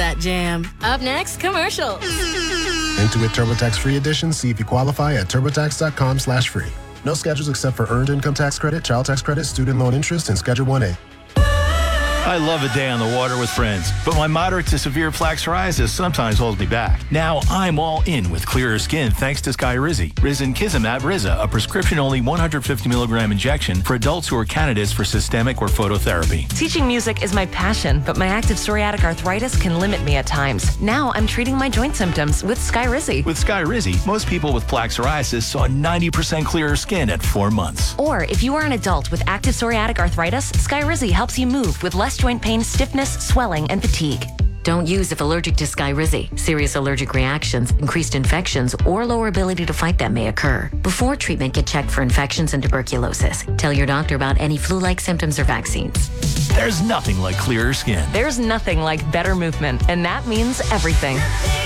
that jam. Up next, commercials. Intuit TurboTax free edition. See if you qualify at turbotax.com/free. No schedules except for earned income tax credit, child tax credit, student loan interest, and Schedule 1A. I love a day on the water with friends, but my moderate to severe plaque psoriasis sometimes holds me back. Now I'm all in with clearer skin thanks to Skyrizi. Risankizumab Riza, a prescription-only 150 milligram injection for adults who are candidates for systemic or phototherapy. Teaching music is my passion, but my active psoriatic arthritis can limit me at times. Now I'm treating my joint symptoms with Skyrizi. With Skyrizi, most people with plaque psoriasis saw 90% clearer skin at 4 months. Or if you are an adult with active psoriatic arthritis, Skyrizi helps you move with less joint pain, stiffness, swelling, and fatigue. Don't use if allergic to Skyrizi. Serious allergic reactions, increased infections, or lower ability to fight them may occur. Before treatment, get checked for infections and tuberculosis. Tell your doctor about any flu-like symptoms or vaccines. There's nothing like clearer skin. There's nothing like better movement, and that means everything.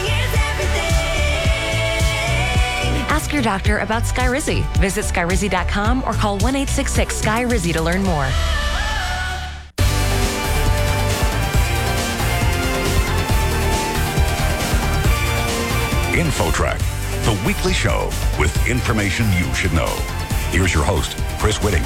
Ask your doctor about Skyrizi. Visit Skyrizi.com or call 1-866-SKY-RIZI to learn more. InfoTrack, the weekly show with information you should know. Here's your host, Chris Whitting.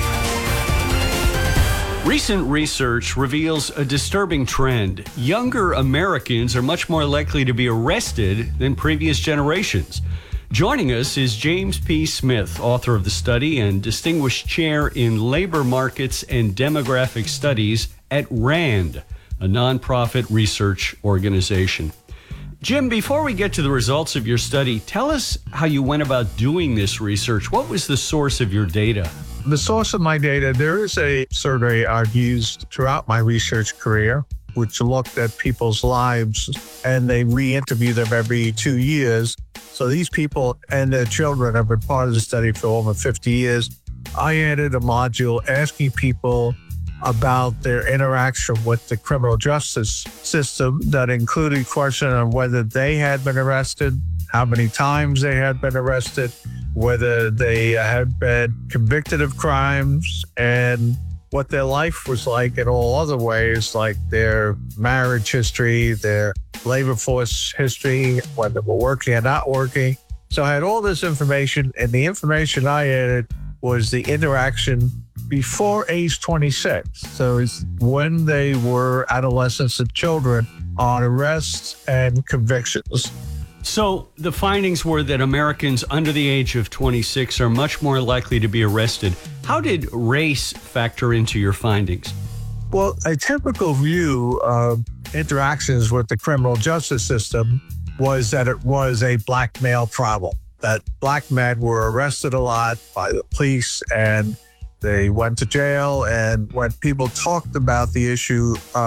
Recent research reveals a disturbing trend. Younger Americans are much more likely to be arrested than previous generations. Joining us is James P. Smith, author of the study and distinguished chair in labor markets and demographic studies at RAND, a nonprofit research organization. Jim, before we get to the results of your study, tell us how you went about doing this research. What was the source of your data? The source of my data, there is a survey I've used throughout my research career, which looked at people's lives, and they re-interview them every 2 years. So these people and their children have been part of the study for over 50 years. I added a module asking people about their interaction with the criminal justice system that included questions on whether they had been arrested, how many times they had been arrested, whether they had been convicted of crimes, and what their life was like in all other ways, like their marriage history, their labor force history, whether they were working or not working. So I had all this information, and the information I added was the interaction before age 26. So it's when they were adolescents and children on arrests and convictions. So the findings were that Americans under the age of 26 are much more likely to be arrested. How did race factor into your findings? Well, a typical view of interactions with the criminal justice system was that it was a black male problem, that black men were arrested a lot by the police and they went to jail. And when people talked about the issue